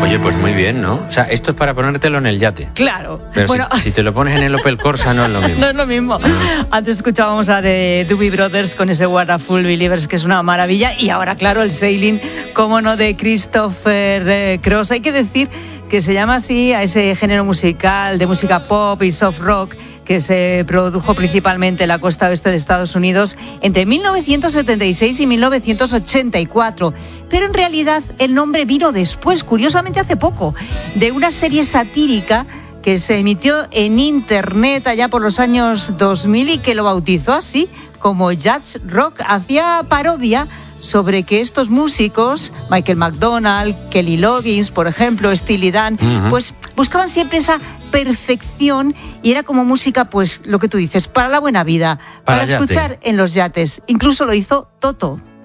Oye, pues muy bien, ¿no? O sea, esto es para ponértelo en el yate. Claro. Pero bueno, si te lo pones en el Opel Corsa no es lo mismo. No es lo mismo. Antes escuchábamos a The Doobie Brothers con ese Wonderful Believers, que es una maravilla. Y ahora, claro, el Sailing, cómo no, de Christopher Cross. Hay que decir que se llama así a ese género musical de música pop y soft rock que se produjo principalmente en la costa oeste de Estados Unidos entre 1976 y 1984. Pero en realidad el nombre vino después, curiosamente hace poco, de una serie satírica que se emitió en internet allá por los años 2000 y que lo bautizó así como Jazz Rock. Hacía parodia sobre que estos músicos, Michael McDonald, Kelly Loggins, por ejemplo, Steely Dan, pues buscaban siempre esa perfección y era como música, pues lo que tú dices, para la buena vida, para escuchar en los yates. Incluso lo hizo Toto.